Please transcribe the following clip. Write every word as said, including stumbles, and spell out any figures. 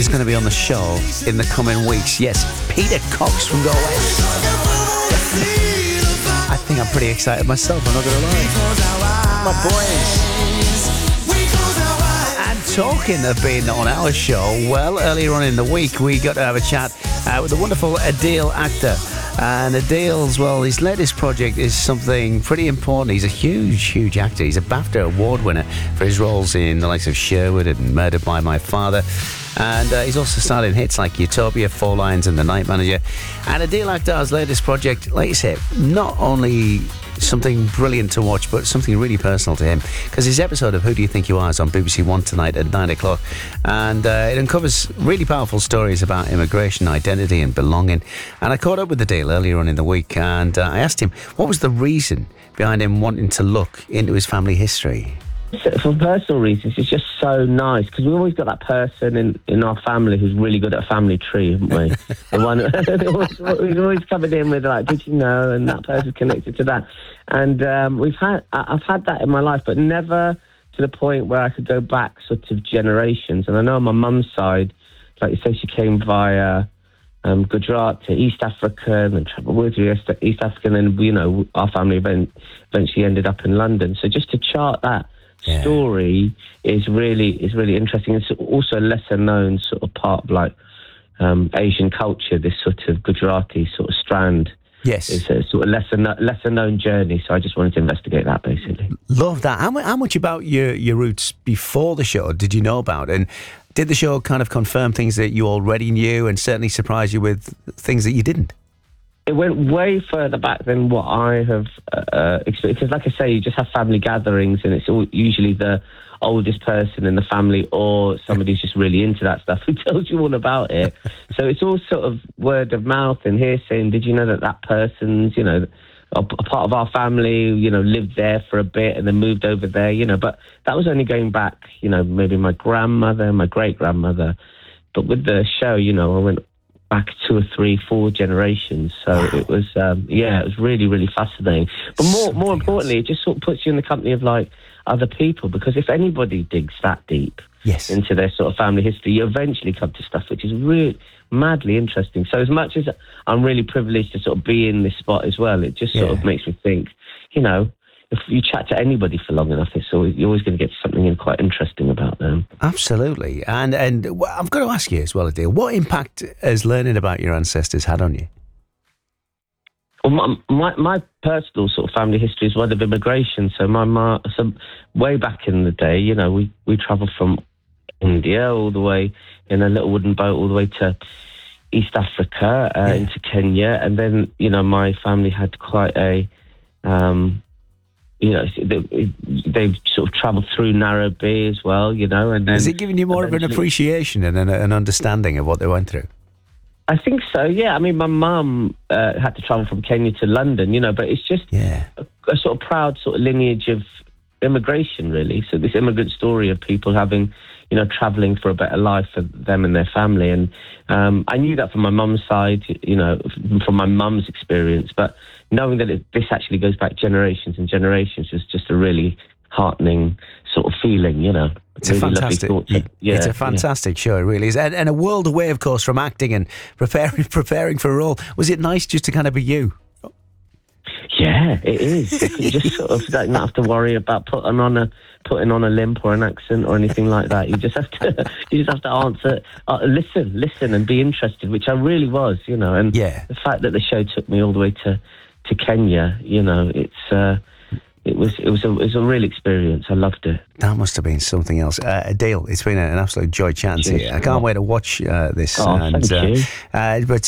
He's going to be on the show in the coming weeks. Yes, Peter Cox from Go West. I think I'm pretty excited myself, I'm not going to lie. My boys. And talking of being on our show, well, earlier on in the week, we got to have a chat uh, with the wonderful Adil Akhtar. And Adil's, well, his latest project is something pretty important. He's a huge, huge actor. He's a BAFTA award winner for his roles in the likes of Sherwood and Murdered by My Father. And uh, he's also starred in hits like Utopia, Four Lions and The Night Manager. And Adil Akhtar's latest project, like you said, not only something brilliant to watch, but something really personal to him. Because his episode of Who Do You Think You Are is on B B C One tonight at nine o'clock. And uh, it uncovers really powerful stories about immigration, identity and belonging. And I caught up with Adil earlier on in the week, and uh, I asked him what was the reason behind him wanting to look into his family history. For personal reasons, it's just so nice because we've always got that person in, in our family who's really good at a family tree, haven't we? The one who's always coming in with like, did you know? And that person's connected to that. And um, we've had, I've had that in my life, but never to the point where I could go back sort of generations. And I know on my mum's side, like you say, she came via um, Gujarat to East Africa and then travelled with East, East Africa, and then you know our family event eventually ended up in London. So just to chart that. Yeah. Story is really is really interesting. It's also a lesser known sort of part of like um, Asian culture. This sort of Gujarati sort of strand. Yes, it's a sort of lesser no, lesser known journey. So I just wanted to investigate that basically. Love that. How, how much about your your roots before the show did you know about, and did the show kind of confirm things that you already knew, and certainly surprise you with things that you didn't? It went way further back than what I have uh, experienced. Because, like I say, you just have family gatherings, and it's all, usually the oldest person in the family or somebody who's just really into that stuff who tells you all about it. So it's all sort of word of mouth and hearsay. And did you know that that person's, you know, a, a part of our family, you know, lived there for a bit and then moved over there, you know. But that was only going back, you know, maybe my grandmother, my great-grandmother. But with the show, you know, I went back two or three, four generations. So wow. it was, um, yeah, it was really, really fascinating. But more, Something more importantly, else. It just sort of puts you in the company of like other people, because if anybody digs that deep yes. into their sort of family history, you eventually come to stuff which is really madly interesting. So as much as I'm really privileged to sort of be in this spot as well, it just sort yeah. of makes me think, you know, if you chat to anybody for long enough, it's always, you're always going to get something in quite interesting about them. Absolutely. And and I've got to ask you as well, Adil, what impact has learning about your ancestors had on you? Well, my, my, my personal sort of family history is one of immigration. So my ma, so way back in the day, you know, we, we travelled from India all the way in a little wooden boat all the way to East Africa, uh, yeah. into Kenya. And then, you know, my family had quite a... Um, You know, they, they've sort of travelled through Nairobi as well, you know. And then is it giving you more of an appreciation and an, an understanding of what they went through? I think so, yeah. I mean, my mum uh, had to travel from Kenya to London, you know, but it's just yeah. a, a sort of proud sort of lineage of immigration, really. So this immigrant story of people having, you know, travelling for a better life for them and their family. And um, I knew that from my mum's side, you know, from my mum's experience, but knowing that it, this actually goes back generations and generations was just a really heartening sort of feeling, you know. It's really a fantastic, to, yeah, it's a fantastic yeah. show, it really is, and, and a world away, of course, from acting and preparing preparing for a role. Was it nice just to kind of be you? Yeah, it is. You just sort of don't have to worry about putting on a putting on a limp or an accent or anything like that. You just have to you just have to answer, uh, listen, listen, and be interested, which I really was, you know. And yeah. the fact that the show took me all the way to, to Kenya, you know, it's. Uh, It was it was a it was a real experience. I loved it. That must have been something else. Uh, Adil, it's been an absolute joy chatting to you. I can't wait to watch uh, this. Oh, and, thank uh, you. Uh, but